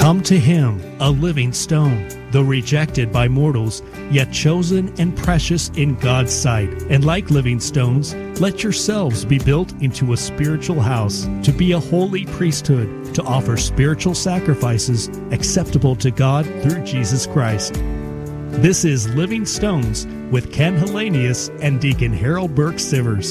Come to him, a living stone, though rejected by mortals, yet chosen and precious in God's sight. And like living stones, let yourselves be built into a spiritual house, to be a holy priesthood, to offer spiritual sacrifices acceptable to God through Jesus Christ. This is Living Stones with Ken Hallenius and Deacon Harold Burke Sivers.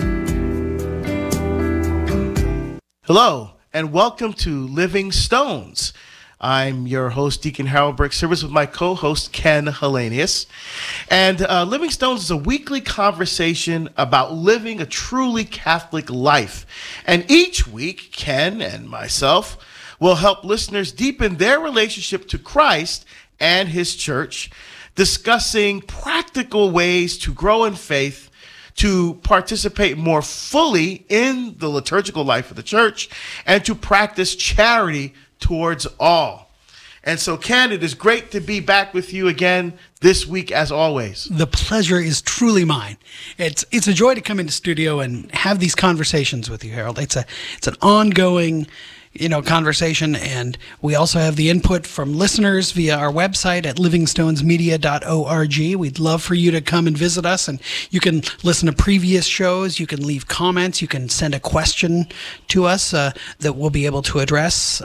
Hello, and welcome to Living Stones. I'm your host, Deacon Harold Burke Sivers, with my co-host, Ken Hallenius. And Living Stones is a weekly conversation about living a truly Catholic life. And each week, Ken and myself will help listeners deepen their relationship to Christ and his church, discussing practical ways to grow in faith, to participate more fully in the liturgical life of the church, and to practice charity towards all. And so, Ken, it is great to be back with you again this week, as always. The pleasure is truly mine. It's a joy to come into studio and have these conversations with you, Harold. It's an ongoing conversation, and we also have the input from listeners via our website at livingstonesmedia.org. We'd love for you to come and visit us, and you can listen to previous shows, you can leave comments, you can send a question to us that we'll be able to address,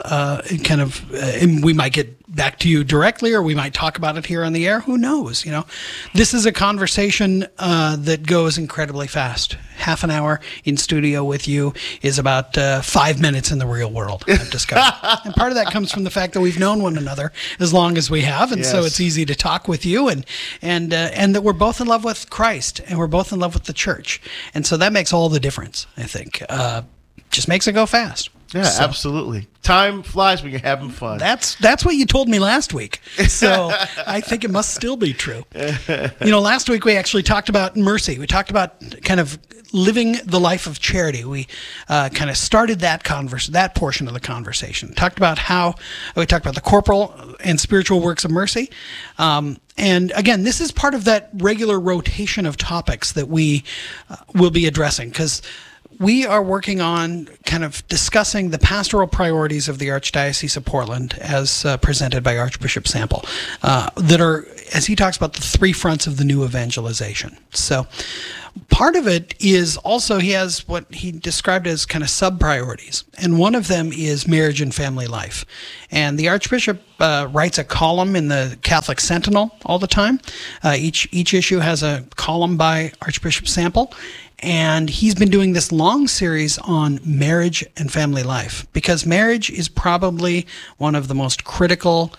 and we might get back to you directly, or we might talk about it here on the air. Who knows? This is a conversation that goes incredibly fast. Half an hour in studio with you is about 5 minutes in the real world, I've discovered. And part of that comes from the fact that we've known one another as long as we have, and yes. So it's easy to talk with you, and that we're both in love with Christ, and we're both in love with the church. And so that makes all the difference, I think. Just makes it go fast. Yeah, so, absolutely. Time flies when you're having fun. That's what you told me last week. So I think it must still be true. Last week we actually talked about mercy. We talked about kind of living the life of charity. We kind of started that portion of the conversation. We talked about the corporal and spiritual works of mercy. And again, this is part of that regular rotation of topics that we will be addressing, because we are working on kind of discussing the pastoral priorities of the Archdiocese of Portland as presented by Archbishop Sample, that are, as he talks about, the three fronts of the new evangelization. So part of it is also, he has what he described as kind of sub-priorities, and one of them is marriage and family life. And the Archbishop writes a column in the Catholic Sentinel all the time. Each issue has a column by Archbishop Sample. And he's been doing this long series on marriage and family life, because marriage is probably one of the most critical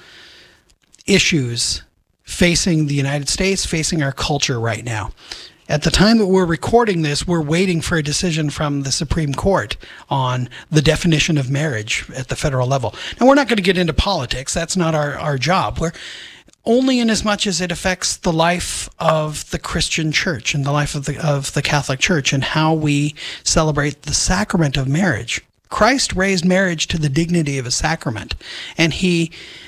issues facing the United States, facing our culture right now. At the time that we're recording this, we're waiting for a decision from the Supreme Court on the definition of marriage at the federal level. Now, we're not going to get into politics. That's not our job. We're only in as much as it affects the life of the Christian church and the life of the Catholic Church, and how we celebrate the sacrament of marriage. Christ raised marriage to the dignity of a sacrament, and he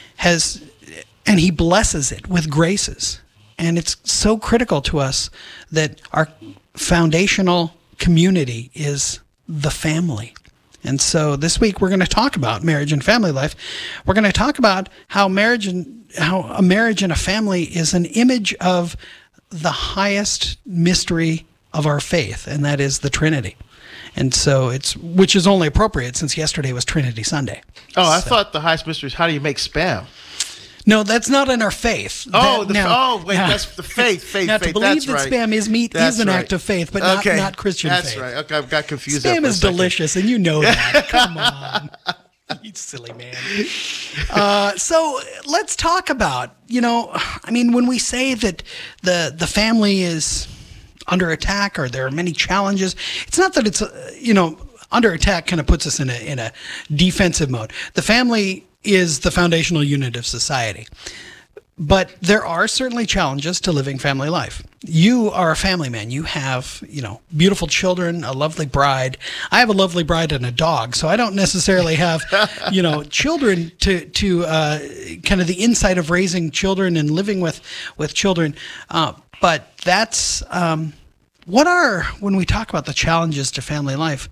blesses it with graces. And it's so critical to us that our foundational community is the family. And so this week we're going to talk about marriage and family life. We're going to talk about how a marriage and a family is an image of the highest mystery of our faith, and that is the Trinity. And so which is only appropriate since yesterday was Trinity Sunday. Oh, I thought the highest mystery is how do you make Spam? No, that's not in our faith. That's the faith. Now, to believe that Spam is meat is an act of faith, but not Christian faith. That's right. Okay, I've got confused. Spam is delicious, and you know that. Come on. You silly man. So let's talk about, when we say that the family is under attack, or there are many challenges, it's not that it's, under attack kind of puts us in a defensive mode. The family is the foundational unit of society. But there are certainly challenges to living family life. You are a family man. You have, beautiful children, a lovely bride. I have a lovely bride and a dog, so I don't necessarily have, children to kind of the insight of raising children and living with children. But that's when we talk about the challenges to family life,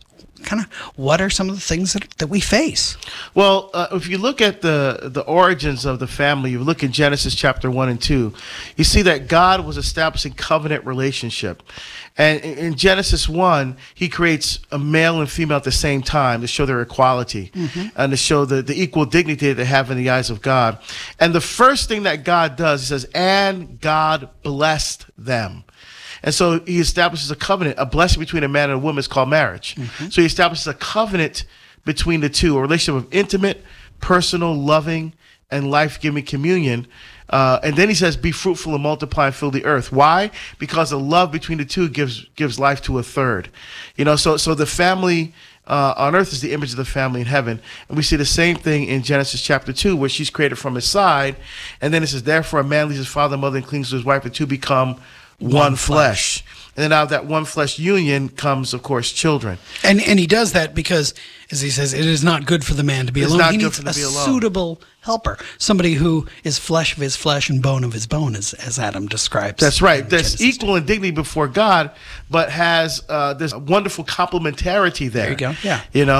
kind of what are some of the things that we face? Well, if you look at the origins of the family, you look in Genesis chapter 1 and 2, you see that God was establishing covenant relationship. And in Genesis 1, he creates a male and female at the same time to show their equality and to show the equal dignity that they have in the eyes of God. And the first thing that God does, he says, and God blessed them. And so he establishes a covenant. A blessing between a man and a woman is called marriage. So he establishes a covenant between the two, a relationship of intimate, personal, loving, and life-giving communion. And then he says, be fruitful and multiply and fill the earth. Why? Because the love between the two gives life to a third. So the family on earth is the image of the family in heaven. And we see the same thing in Genesis chapter 2, where she's created from his side. And then it says, therefore a man leaves his father and mother and clings to his wife, the two become one flesh. And then out of that one flesh union comes, of course, children. And he does that because, as he says, it is not good for the man to be alone. He needs a suitable helper, somebody who is flesh of his flesh and bone of his bone, as Adam describes. That's right. That's equal in dignity before God, but has this wonderful complementarity there. There you go. Yeah.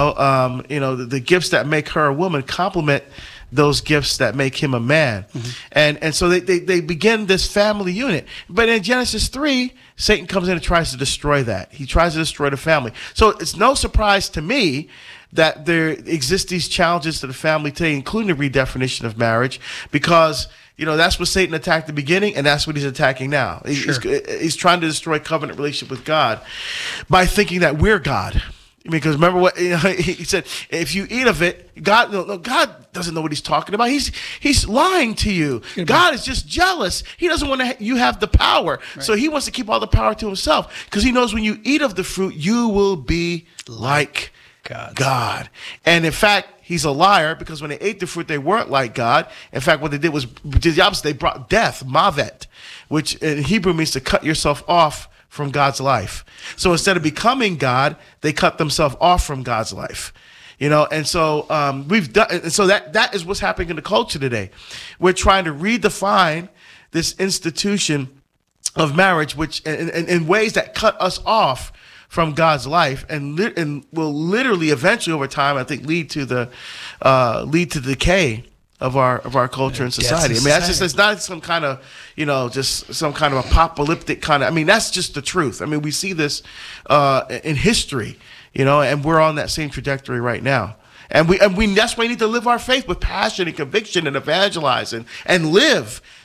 The gifts that make her a woman complement those gifts that make him a man. And so they begin this family unit. But in Genesis 3, Satan comes in and tries to destroy that. He tries to destroy the family. So it's no surprise to me that there exist these challenges to the family today, including the redefinition of marriage, because that's what Satan attacked at the beginning, and that's what he's attacking now. He's trying to destroy covenant relationship with God by thinking that we're God. Because remember what he said, if you eat of it, God doesn't know what he's talking about. He's lying to you. God is just jealous. He doesn't want you have the power. Right. So he wants to keep all the power to himself, because he knows when you eat of the fruit, you will be like God. And in fact, he's a liar, because when they ate the fruit, they weren't like God. In fact, what they did was the opposite. They brought death, mavet, which in Hebrew means to cut yourself off from God's life. So instead of becoming God, they cut themselves off from God's life. And so we've done, and so that is what's happening in the culture today. We're trying to redefine this institution of marriage, which in ways that cut us off from God's life, and will literally eventually over time, I think, lead to the decay of our culture and society. I mean, it's not some kind of, just some kind of apocalyptic kind of, I mean, that's just the truth. I mean, we see this in history, and we're on that same trajectory right now. And we that's why we need to live our faith with passion and conviction and evangelize and live